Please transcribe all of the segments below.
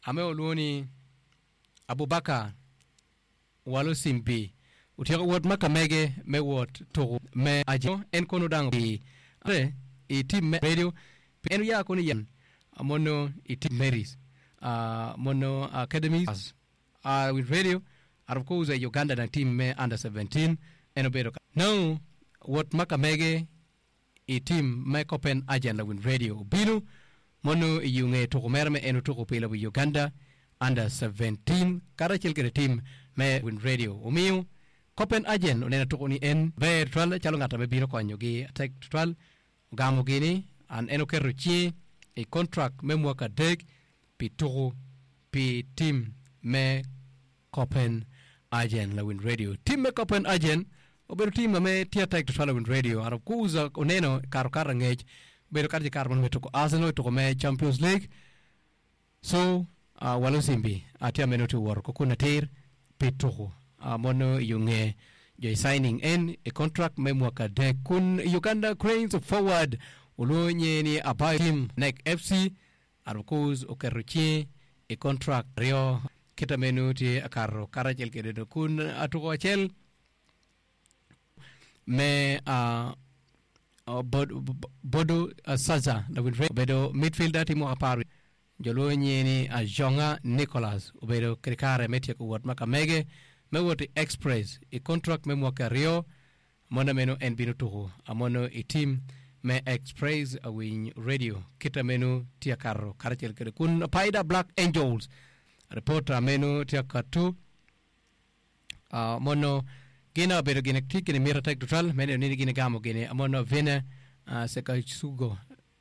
ame oluni Abubakar Walu Simbi utiaka wot makamege me wot to me ajo en kono dang bi re e team me radio en ya kono yan mono e team Marys mono academies with radio of course Uganda na team me under 17 en obedo now wot makamege e team me Copen agenda with radio binu mono yunge to merme en to ko pela Uganda under 17 karachel ke team me with radio umiu Copen agent onena to ni en virtual chalo ngata be biro konyo gi tech virtual gamo gini an enoke ruchi e contract me mwaka dek pitoro pi team me Copen agent la win radio team me Copen agent obedo team me tia tech virtual win radio arab kuza oneno karokara ngej bedo karji carbon me to Arsenal to me Champions League so Walu Simbi atia menoto wor ko kuna tir pitoro mono yunge joy signing in a contract me mwaka de kun Uganda Cranes forward ulonye ni abai team nek FC arukuz okeruchi a contract rio kita menuti akaro karajel kedo kun atuko chel me bodo saza da win bedo midfielder timo apari jolonye ni Jonga Nicholas ubedo krikare metia ko wat makamege me woti express e contract me mwaka rio mona meno en binu tuho amono e team me express a win radio kita menu tia carro karachel kede kun paida Black Angels reporter menu tia katu mono gina bedo gina tiki ni mira tek total meno nini gina gamo gine amono vene sekazugo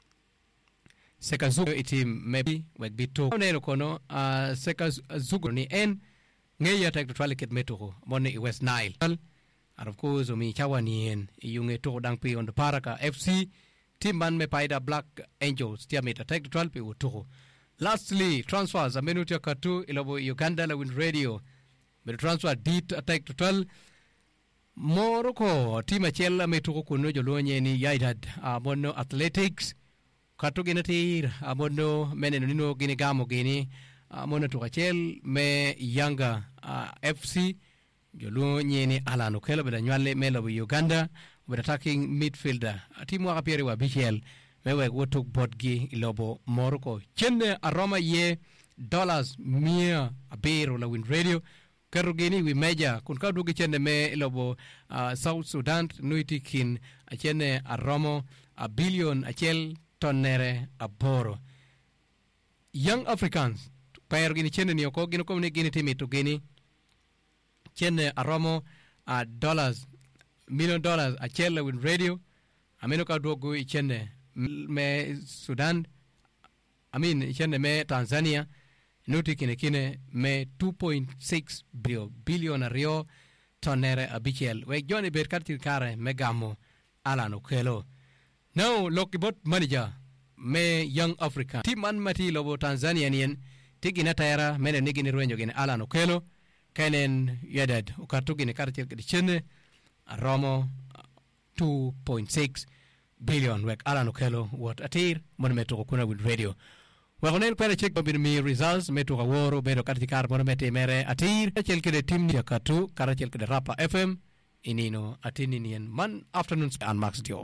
e team maybe wek bito neno kono sekazugo ni en ngeya tek total ket meto mone West Nile and of course mi chawani en yunge to dang pi on the Paraka FC team man me paida Black Angels tia meta tek total pi uto lastly transfers a minute katu ilobo Uganda la win radio be transfer dit tek total Morocco team achela meto kuno jolonye ni Yaidad mono Athletics katu ginati mono meneno nino gini gamo gini mono to achel me Yanga FC jolo nyeni ala no kelo beda nywale melo Uganda beda attacking midfielder timu akapere wa BCL mewe wotok bodgi ilobo Morocco chende aroma ye dollars mia abero la win radio karugeni wi meja kun ka dugi chende me ilobo South Sudan nuitikin achene aromo a billion achel tonere aboro Young Africans pair gini chende ni oko gino komne gini timi to gini chende aromo dollars $1 million a chelle win radio ameno ka dogo chende me Sudan chende me Tanzania nuti kine me 2.6 billion rio tonere abichel we joni ber kartir kare me gamo alano kelo now lokibot manager me Young Africa team man mati lobo Tanzania nien tigina tayara mene nigini ruenjo gene alano kelo kenen yedad ukatugini kartir kedichene romo 2.6 billion wek alano kelo what atir mon meto kuna with radio wagonel pere check babin mi results meto woro bedo kartikar mon mete mere atir chel kede team ya katu karachel kede Rapa FM inino atininian man afternoons and Max Diof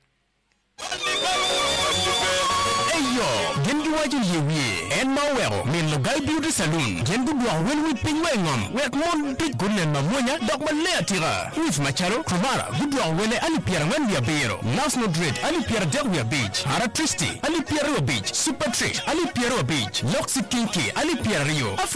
Eyo, gendu wajin yewi en mawero min logai beauty saloon gendu dwa welwi pingwengom wek mon pit gunen mamonya dok malle atira with macharo kumara gudwa wele ali piera wan ya bero last no dread ali piera degwa beach hara tristi ali piera beach super trick ali piera beach loxy kinky ali piera rio